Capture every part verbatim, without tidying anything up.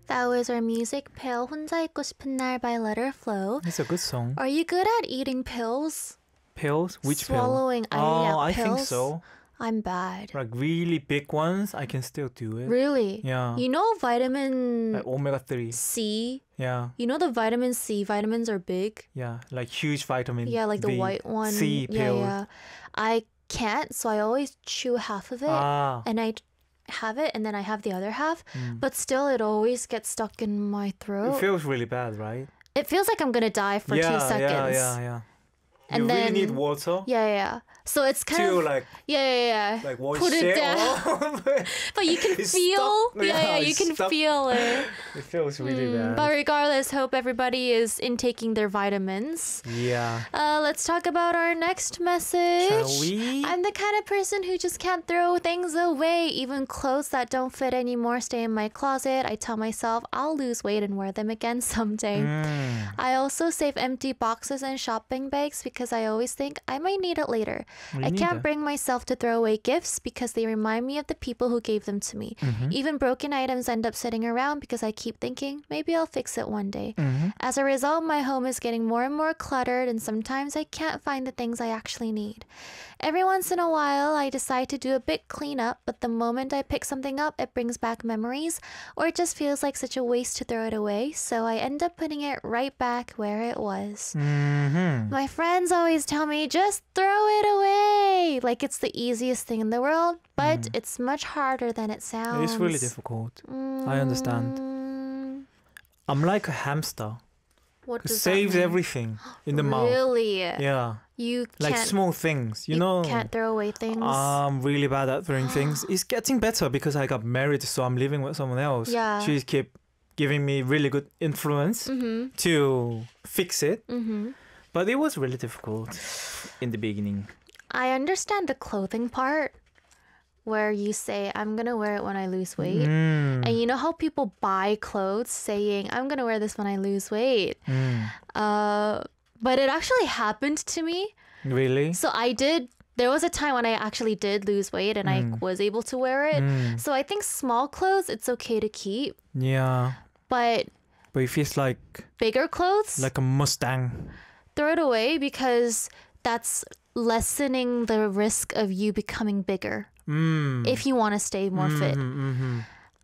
That was our music, Pale 혼자 있고 싶은 날 by Letter Flow. It's a good song. Are you good at eating pills? Pills? Which pill? Swallowing Oh, I pills? think so. I'm bad. Like really big ones, I can still do it. Really? Yeah. You know vitamin Like omega three. C? Yeah. You know the vitamin C vitamins are big? Yeah. Like huge vitamin. Yeah, like the V, white one. C yeah, pill. yeah. I can't, so I always chew half of it. Ah. And I have it, and then I have the other half. Mm. But still, it always gets stuck in my throat. It feels really bad, right? It feels like I'm going to die for yeah, two seconds. Yeah, yeah, yeah. And you then, really need water. Yeah, yeah. So it's kind to of like yeah, yeah, yeah. like wash Put it it down. off. But you can It's feel, stuck. yeah, Yeah, yeah, you it's can stuck. feel it. It feels really Mm, bad. but regardless, hope everybody is intaking their vitamins. Yeah. Uh, let's talk about our next message. Shall we? I'm the kind of person who just can't throw things away. Even clothes that don't fit anymore stay in my closet. I tell myself I'll lose weight and wear them again someday. Mm. I also save empty boxes and shopping bags because I always think I might need it later. You I need can't it. bring myself to throw away gifts because they remind me of the people who gave them to me. Mm-hmm. Even broken items end up sitting around because I keep thinking maybe I'll fix it one day. Mm-hmm. As a result, my home is getting more and more cluttered, and sometimes I can't find the things I actually need. Every once in a while, I decide to do a big cleanup, but the moment I pick something up, it brings back memories, or it just feels like such a waste to throw it away, so I end up putting it right back where it was. Mm-hmm. My friends always tell me, just throw it away, like it's the easiest thing in the world, but Mm. it's much harder than it sounds. It's really difficult. I understand. Mm, I'm like a hamster What who does saves that mean? everything in the mouth. Really? Yeah. You Like can't, small things, you, you know. can't throw away things. I'm really bad at throwing things. It's getting better because I got married, so I'm living with someone else. Yeah. She keep giving me really good influence Mm-hmm. to fix it. Mm-hmm. But it was really difficult in the beginning. I understand the clothing part where you say, I'm going to wear it when I lose weight. Mm. And you know how people buy clothes saying, I'm going to wear this when I lose weight. Mm. Uh, but it actually happened to me. Really? So I did, there was a time when I actually did lose weight and I Mm. was able to wear it. Mm. So I think small clothes, it's okay to keep. Yeah. But But it feels like bigger clothes, like a Mustang. throw it away because that's lessening the risk of you becoming bigger Mm. if you want to stay more fit. Mm-hmm.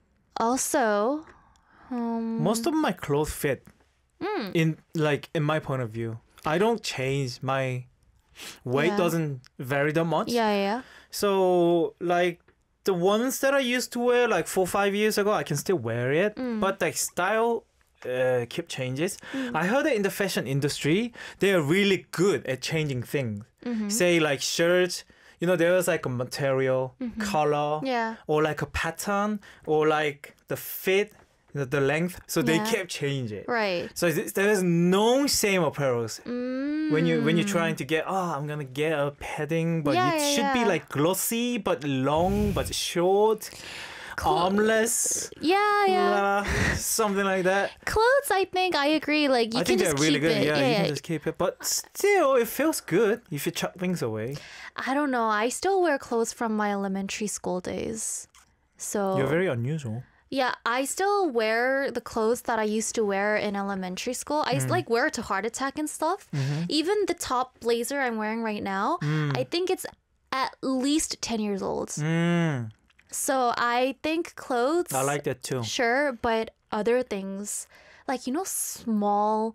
Also, um, Most of my clothes fit. Mm. In like in my point of view, I don't change. My weight Yeah. doesn't vary that much. yeah, yeah. So like the ones that I used to wear like four five years ago, I can still wear it. Mm. But like style uh, keep changes. I heard that in the fashion industry, they are really good at changing things. Mm-hmm. Say like shirts, you know, there's like a material, color, Yeah. or like a pattern, or like the fit, the, the length. So they Yeah. kept changing. Right. So th- there's no same apparels. Mm. When you when you're trying to get, oh, I'm gonna get a padding, but Yeah, it yeah, should be yeah. like glossy but long but short, armless, Yeah, yeah. uh, something like that. Clothes, I think I agree. Like you I can think just they're really keep good. it. Yeah, yeah, you yeah. can just keep it, but still, it feels good if you chuck things away. I don't know. I still wear clothes from my elementary school days. So You're very unusual. yeah, I still wear the clothes that I used to wear in elementary school. I Mm. like wear it to Heart Attack and stuff. Mm-hmm. Even the top blazer I'm wearing right now, I think it's at least ten years old. Mm, So I think clothes, I like that too. sure, but other things, like, you know, small,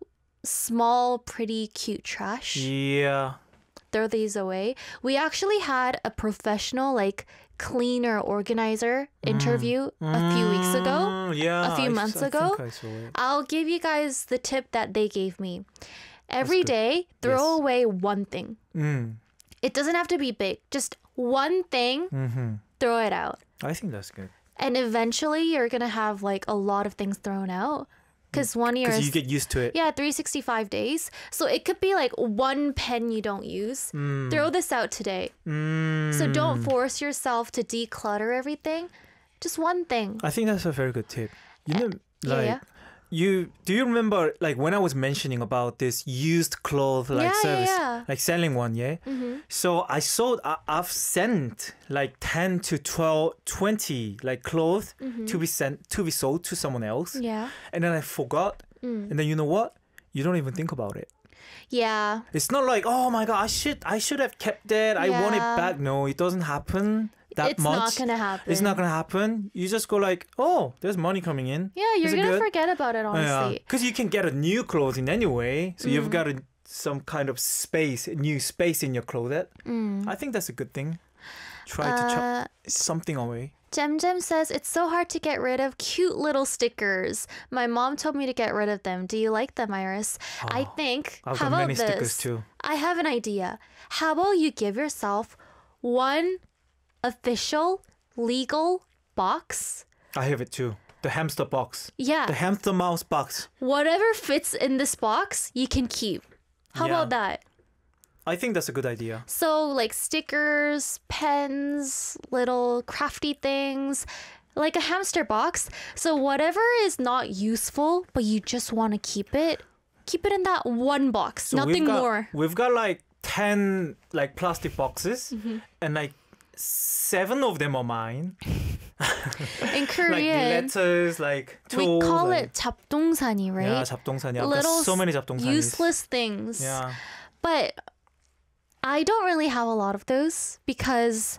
small, pretty, cute trash, Yeah. throw these away. We actually had a professional, like, cleaner organizer interview a few weeks ago. Mm, yeah. a few I- months I ago. think I saw it. I'll give you guys the tip that they gave me. Every good. day, throw Yes. away one thing. Mm, It doesn't have to be big, just one thing, mm-hmm. throw it out. I think that's good. And eventually you're going to have like a lot of things thrown out. Because one year Because is, you get used to it. yeah, three hundred sixty-five days. So it could be like one pen you don't use. Throw this out today. Mm. So don't force yourself to declutter everything. Just one thing. I think that's a very good tip. You know, yeah, like yeah. you do you remember like when I was mentioning about this used clothes like Yeah, yeah, service, yeah. like selling one, yeah? Mm-hmm. So I sold, I, I've sent like ten to twelve, twenty like clothes to be sent, to be sold to someone else. Yeah. And then I forgot. Mm. And then you know what? You don't even think about it. Yeah. It's not like, oh my God, I should, I should have kept that. I want it Yeah. back. No, it doesn't happen that It's much. not gonna happen. It's not gonna happen. You just go like, oh, there's money coming in. Yeah, you're Is it gonna good? forget about it, honestly. Because you can get a new clothing anyway. So you've Mm. got a, some kind of space, new space in your closet. Mm. I think that's a good thing. Try to chop Uh, something away. Jem Jem says it's so hard to get rid of cute little stickers. My mom told me to get rid of them. Do you like them, Iris? I Oh, think. I've how got about many this? stickers too. I have an idea. How about you give yourself one official legal box? I have it too. The hamster box. Yeah. The hamster mouse box. Whatever fits in this box, you can keep. How Yeah. about that? I think that's a good idea. So, like stickers, pens, little crafty things, like a hamster box. So, whatever is not useful, but you just want to keep it, keep it in that one box. So Nothing we've got, more. We've got like ten like plastic boxes, Mm-hmm. and like seven of them are mine. In Like Korean, letters, like we tools. call like, it 잡동사니, Yeah, right? 잡동사니. I've Little got so many 잡동사nis. useless things. Yeah. But I don't really have a lot of those because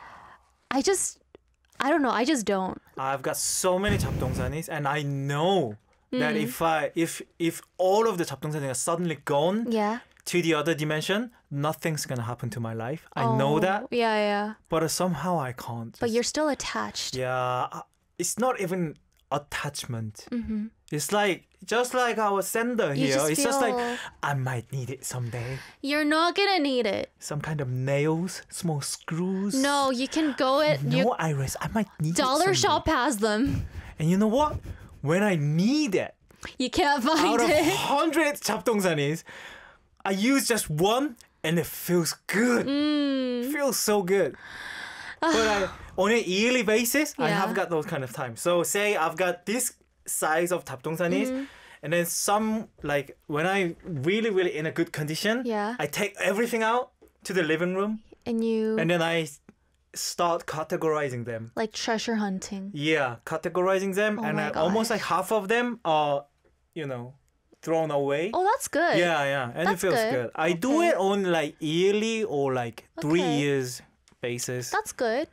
I just, I don't know, I just don't. I've got so many 잡동사nis, and I know Mm. that if I if if all of the 잡동사nis are suddenly gone Yeah. to the other dimension, nothing's gonna happen to my life. I know Oh, that, Yeah, yeah. but somehow I can't. But just- you're still attached. yeah, uh, it's not even attachment. Mm-hmm. It's like just like our sender You here. just It's just like feel- I might need it someday. You're not gonna need it. Some kind of nails, small screws. No, you can go it. No, You, Iris, I might need dollar it someday. shop has them. And you know what? When I need it, You can't find out of it. hundred 잡동사nis, I use just one, and it feels good. Mm. Feels so good. But I, on a yearly basis, I Yeah. have got those kind of times. So say I've got this size of 잡동사nis, Mm-hmm. and then some like when I really really in a good condition, Yeah. I take everything out to the living room, And you and then I start categorizing them. like treasure hunting. Yeah, categorizing them, Oh and my I, almost gosh. like half of them are, you know, thrown away. Oh, that's good. Yeah, yeah, and That's it feels good. good. I do Okay. it on like yearly or like three Okay. years basis. That's good.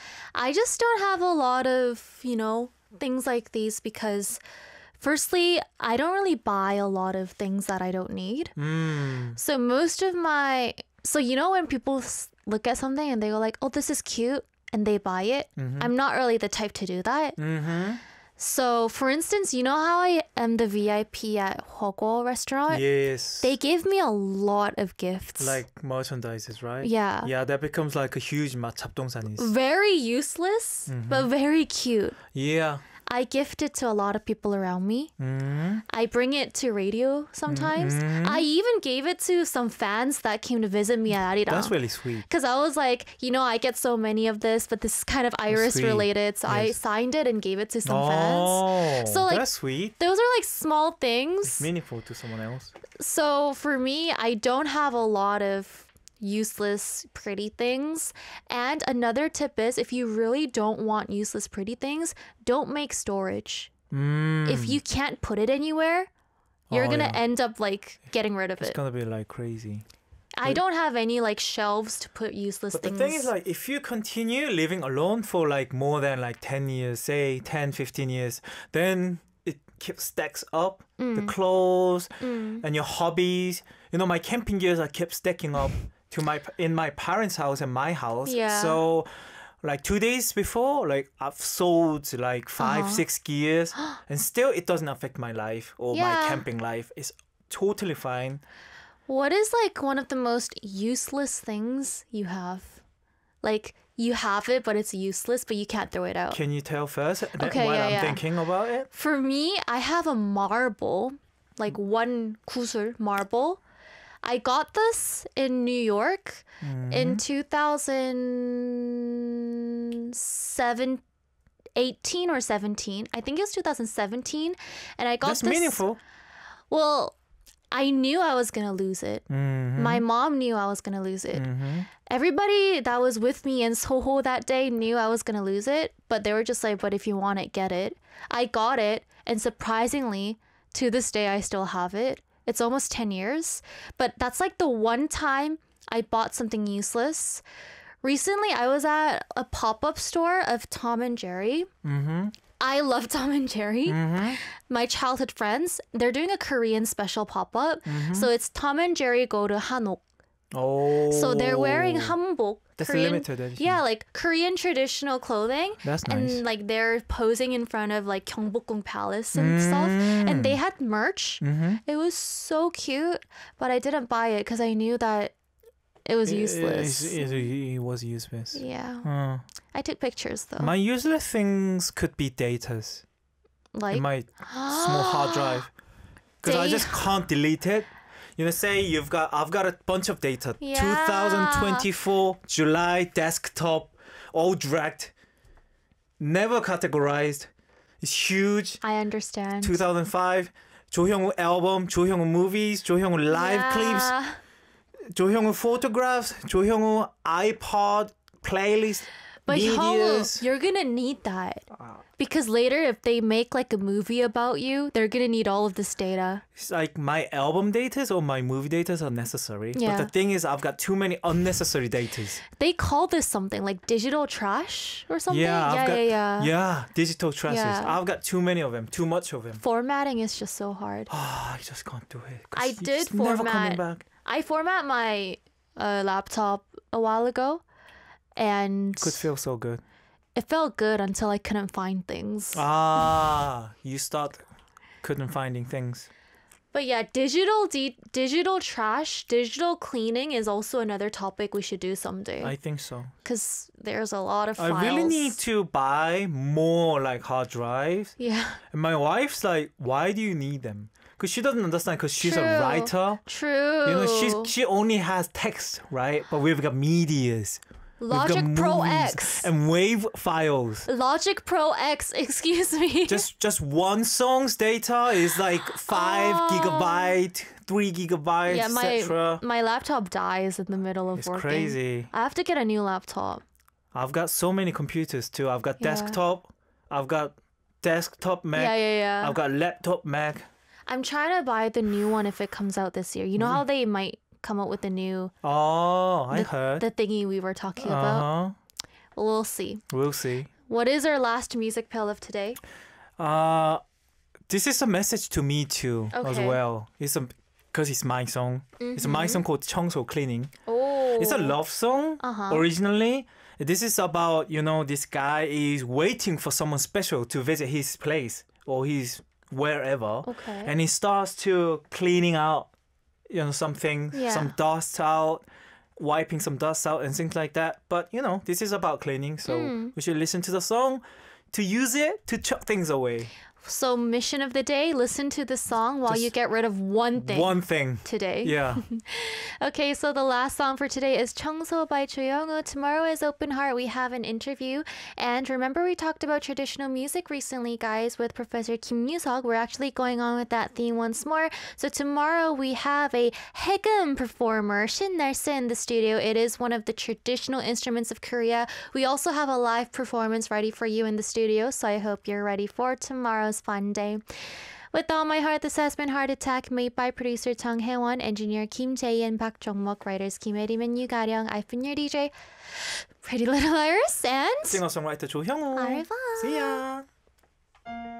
I just don't have a lot of, you know, things like these because firstly, I don't really buy a lot of things that I don't need. Mm. So most of my so you know when people s- look at something and they go like, "Oh, this is cute," and they buy it. I'm not really the type to do that. Mm-hmm. So, for instance, you know how I am the V I P at Hogo restaurant? Yes. They gave me a lot of gifts. like merchandises, right? Yeah. Yeah, that becomes like a huge 마 잡동사nis. Very useless, but very cute. Yeah. I gift it to a lot of people around me. Mm. I bring it to radio sometimes. I even gave it to some fans that came to visit me at Arirang. That's really sweet. Because I was like, you know, I get so many of this, but this is kind of Iris sweet. related. So I Yes. signed it and gave it to some oh, fans. So, like, that's sweet. Those are like small things. Meaningful to someone else. So for me, I don't have a lot of useless pretty things. And another tip is if you really don't want useless pretty things, don't make storage. Mm. If you can't put it anywhere, you're Oh, gonna yeah. end up like getting rid of It's it. gonna be like crazy. I don't have any like shelves to put useless But things. the thing is, like, if you continue living alone for like more than like ten years, say ten, fifteen years, then it keeps stacks up. The Mm. clothes and your hobbies. You know, my camping gears are kept stacking up to my in my parents' house and my house. Yeah. So, like two days before, like I've sold like five, Uh-huh. six gears, and still it doesn't affect my life or my Yeah. camping life. It's totally fine. What is like one of the most useless things you have? Like you have it, but it's useless, but you can't throw it out. Can you tell first that Okay, while yeah, I'm yeah. thinking about it? For me, I have a marble, like one 구슬 marble. I got this in New York in two thousand seven, eighteen or seventeen. I think it was two thousand seventeen. And I got That's this. meaningful. Well, I knew I was going to lose it. Mm-hmm. My mom knew I was going to lose it. Mm-hmm. Everybody that was with me in Soho that day knew I was going to lose it, but they were just like, but if you want it, get it. I got it, and surprisingly, to this day, I still have it. It's almost ten years, but that's like the one time I bought something useless. Recently, I was at a pop-up store of Tom and Jerry. Mm-hmm. I love Tom and Jerry. Mm-hmm. My childhood friends, they're doing a Korean special pop-up. Mm-hmm. So it's Tom and Jerry go to Hanok. Oh. So they're wearing hanbok. That's Korean, limited edition. Yeah, like Korean traditional clothing. That's and nice. like they're posing in front of like Gyeongbokgung Palace and stuff. And they had merch. Mm-hmm. It was so cute, but I didn't buy it because I knew that it was useless. It, it, it was useless. Yeah. Uh, I took pictures though. my useless things could be datas like in my small hard drive. Because I Da- just can't delete it. You know, say you've got, I've got a bunch of data. Yeah. twenty twenty-four, July, desktop, all dragged. Never categorized. It's huge. I understand. two thousand five, 조형우 album, 조형우 movies, 조형우 live clips, Yeah. 조형우 photographs, 조형우 iPod playlist, But medias. Hyungwoo, you're gonna need that. Ah. Because later, if they make like a movie about you, they're gonna need all of this data. It's like my album datas or my movie datas are necessary. Yeah. But the thing is, I've got too many unnecessary datas. They call this something like digital trash or something. Yeah, I've yeah, got, yeah, yeah. yeah, digital trashes. Yeah. I've got too many of them, too much of them. Formatting is just so hard. Ah, I just can't do it. 'cause I it's did never coming format- back. I format my uh, laptop a while ago, and Could feel so good. it felt good until I couldn't find things. Ah, you start couldn't finding things. But yeah, digital de- digital trash, digital cleaning is also another topic we should do someday. I think so. Because there's a lot of I files. really need to buy more like hard drives. Yeah, And my wife's like, why do you need them? Because she doesn't understand. Because she's True. a writer. true. You know, she's she only has text, right? But we've got medias. We've got Logic Pro movies X. and wave files. Logic Pro X, excuse me. Just just one song's data is like five Oh. gigabyte, three gigabytes, yeah, et my cetera. my laptop dies in the middle of It's working. crazy. I have to get a new laptop. I've got so many computers too. I've got Yeah. desktop. I've got desktop Mac. Yeah, yeah, yeah. I've got laptop Mac. I'm trying to buy the new one if it comes out this year. You know how they might come out with the new Oh, I the, heard. the thingy we were talking about. Uh-huh. We'll see. We'll see. What is our last music pill of today? Uh, this is a message to me too as Okay. well. It's a because it's my song. It's my song called 청소 Cleaning. Oh. It's a love song Uh-huh. originally. This is about, you know, this guy is waiting for someone special to visit his place or his wherever. Okay. And he starts to cleaning out, you know, something, Yeah. some dust out, wiping some dust out and things like that. But, you know, this is about cleaning. So Mm. we should listen to the song to use it to chuck things away. So mission of the day, listen to the song while Just you get rid of one thing One thing. today. Yeah. Okay, so the last song for today is 청소 by Choyoung. Tomorrow is Open Heart. We have an interview. And remember we talked about traditional music recently, guys, with Professor Kim Yoo-seok. We're actually going on with that theme once more. So tomorrow we have a Haegeum performer, Shin Nae-se, in the studio. It is one of the traditional instruments of Korea. We also have a live performance ready for you in the studio, so I hope you're ready for tomorrow's fun day. With all my heart, this has been Heart Attack, made by producer Chung Hae-won, engineer Kim Jae-in, Park Jong-mok, writers Kim Eri-min, Yu Ga-ryung. I've been your D J, Pretty Little Iris, and Singer-songwriter 조형우. Au revoir. See ya.